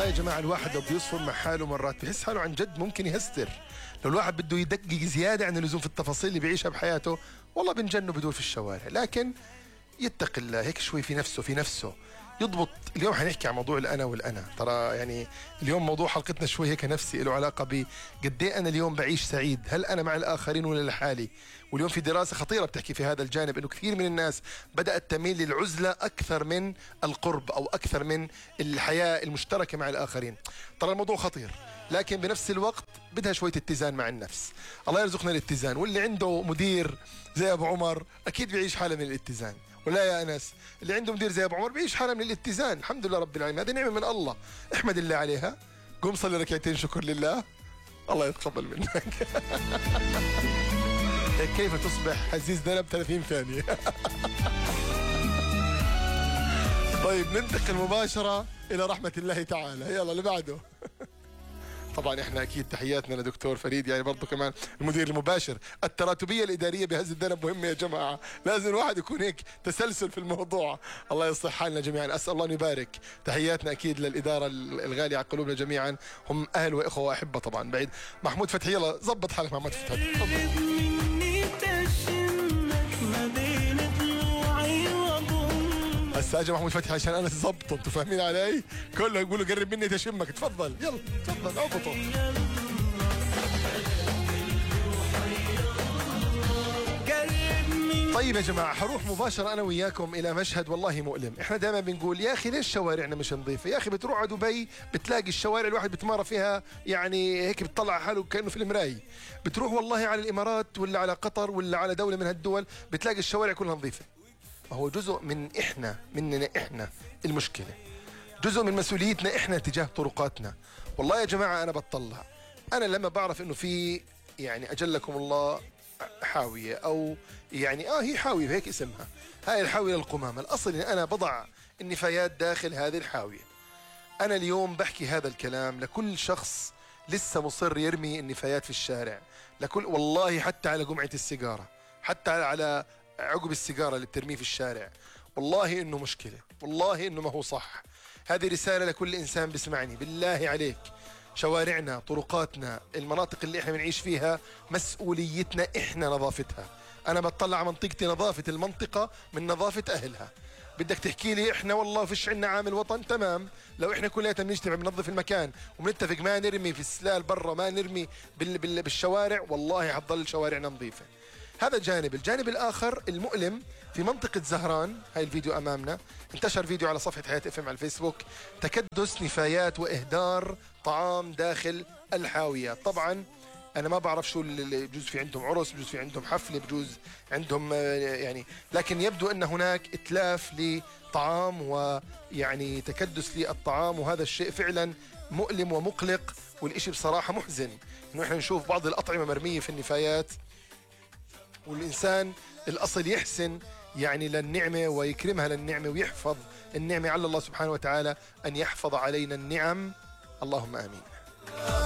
والله يا جماعة الواحد لو بيصفر مع حاله مرات بيحس حاله عن جد ممكن يهستر. لو الواحد بده يدقق زيادة عن اللزوم في التفاصيل اللي بيعيشها بحياته والله بنجنه بدور في الشوارع، لكن يتقي الله هيك شوي في نفسه يضبط. اليوم حنحكي عن موضوع الأنا والأنا، ترى يعني اليوم موضوع حلقتنا شوي هيك نفسي، له علاقة بقد ايه أنا اليوم بعيش سعيد، هل أنا مع الآخرين ولا لحالي؟ واليوم في دراسة خطيرة بتحكي في هذا الجانب، إنه كثير من الناس بدأت تميل للعزلة أكثر من القرب أو أكثر من الحياة المشتركة مع الآخرين. ترى الموضوع خطير، لكن بنفس الوقت بدها شوية اتزان مع النفس. الله يرزقنا الاتزان، واللي عنده مدير زي أبو عمر أكيد بيعيش حالة من الاتزان، ولا يا أنس؟ اللي عنده مدير زي أبو عمر بيعيش حالة من الاتزان. الحمد لله رب العالمين، هذه نعمة من الله، احمد الله عليها. قوم صلي ركعتين شكر لله، الله يتقبل منك. كيف تصبح عزيز ذنب 30 ثانية. طيب ننتقل مباشرة إلى رحمة الله تعالى، يلا اللي بعده. طبعا احنا اكيد تحياتنا لدكتور فريد، يعني برضه كمان المدير المباشر. التراتبيه الاداريه بهز الذنب مهمه يا جماعه، لازم الواحد يكون هيك تسلسل في الموضوع. الله يصلح حالنا جميعا، اسال الله ان يبارك. تحياتنا اكيد للاداره الغاليه على قلوبنا جميعا، هم اهل واخوه واحبه طبعا. بعيد محمود فتحي، يلا زبط حالك محمود فتحي. هسه اجى محمود فتحي عشان انا ظبطه، انتوا فاهمين علي؟ كله يقولوا قرب مني تشمك، تفضل يلا تفضل اضبطه. طيب يا جماعه حروح مباشره انا وياكم الى مشهد والله مؤلم. احنا دائما بنقول يا اخي ليش شوارعنا مش نظيفه؟ يا اخي بتروح على دبي بتلاقي الشوارع الواحد بتمارى فيها يعني هيك بتطلع حاله كانه في المرايه. بتروح والله على الامارات ولا على قطر ولا على دوله من هالدول بتلاقي الشوارع كلها نظيفه. هو جزء من مننا احنا المشكله، جزء من مسؤوليتنا احنا تجاه طرقاتنا. والله يا جماعه انا بتطلع، انا لما بعرف انه في يعني اجلكم الله حاويه، او يعني هي حاويه هيك اسمها، هاي الحاويه للقمامه، الاصل اني انا بضع النفايات داخل هذه الحاويه. انا اليوم بحكي هذا الكلام لكل شخص لسه مصر يرمي النفايات في الشارع، لكل والله حتى على قمعه السيجاره، حتى على عقب السيجاره اللي بترميه في الشارع. والله انه مشكله، والله انه ما هو صح. هذه رساله لكل انسان بيسمعني، بالله عليك شوارعنا، طرقاتنا، المناطق اللي احنا بنعيش فيها مسؤوليتنا احنا نظافتها. انا بطلع على منطقتي، نظافه المنطقه من نظافه اهلها. بدك تحكي لي احنا والله فيش عندنا عامل وطن، تمام. لو احنا كلياتنا بنجتمع بننظف المكان وبنتفق ما نرمي في السلال برا، ما نرمي بالشوارع، والله حتضل شوارعنا نظيفه. هذا جانب. الجانب الآخر المؤلم في منطقة زهران، هاي الفيديو أمامنا، انتشر فيديو على صفحة حياة FM على الفيسبوك، تكدس نفايات وإهدار طعام داخل الحاويات. طبعا أنا ما بعرف شو اللي بجوز في عندهم عرس، بجوز في عندهم حفلة، بجوز عندهم يعني، لكن يبدو أن هناك إتلاف لطعام ويعني تكدس للطعام، وهذا الشيء فعلا مؤلم ومقلق، والإشي بصراحة محزن إنه إحنا نشوف بعض الأطعمة مرمية في النفايات، والإنسان الأصل يحسن يعني للنعمة ويكرمها للنعمة ويحفظ النعمة. على الله سبحانه وتعالى أن يحفظ علينا النعم، اللهم آمين.